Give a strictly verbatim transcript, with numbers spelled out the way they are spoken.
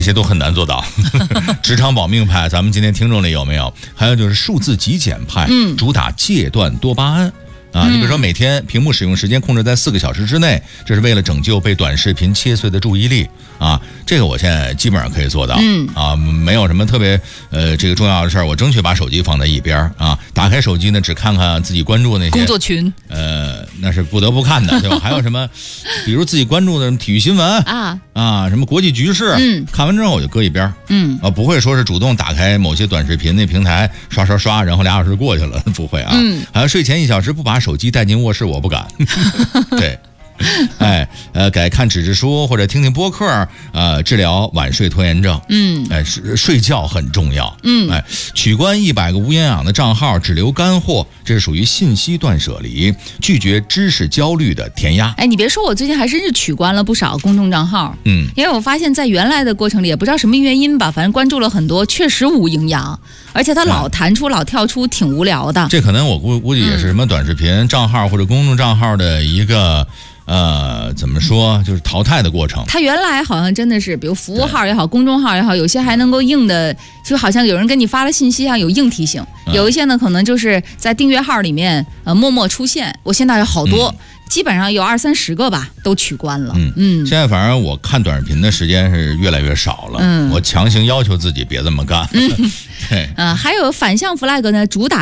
这些都很难做到。职场保命派，咱们今天听众里有没有？还有就是数字极简派， 嗯， 主打戒断多巴胺。啊，你比如说每天屏幕使用时间控制在四个小时之内，这是为了拯救被短视频切碎的注意力啊。这个我现在基本上可以做到， 嗯啊，没有什么特别呃这个重要的事儿，我争取把手机放在一边啊，打开手机呢只看看自己关注那些工作群， 呃，那是不得不看的，对吧？还有什么，比如自己关注的体育新闻啊啊，什么国际局势， 嗯， 看完之后我就搁一边， 嗯啊，不会说是主动打开某些短视频那平台刷刷刷，然后俩小时过去了，不会啊。 嗯， 还有睡前一小时不把手机带进卧室，我不敢。对。哎，呃，改看纸质书或者听听播客，呃，治疗晚睡拖延症。 嗯， 哎，睡睡觉很重要。 嗯， 哎，取关一百个无营养的账号，只留干货，这是属于信息断舍离，拒绝知识焦虑的填鸭。 哎，你别说，我最近还真是取关了不少公众账号。 嗯， 因为我发现，在原来的过程里，也不知道什么原因吧，反正关注了很多，确实无营养，而且它老弹出、老跳出，挺无聊的。 这可能我估估计也是什么短视频账号或者公众账号的一个。呃，怎么说，就是淘汰的过程。 它原来好像真的是，比如服务号也好，公众号也好，有些还能够硬的，就好像有人跟你发了信息啊，有硬提醒； 嗯、 有一些呢，可能就是在订阅号里面呃默默出现。我现在有好多。嗯，基本上有二三十个吧，都取关了。 嗯嗯，现在反正我看短视频的时间是越来越少了。嗯，我强行要求自己别这么干。嗯，对。 呃，还有反向 flag 呢，主打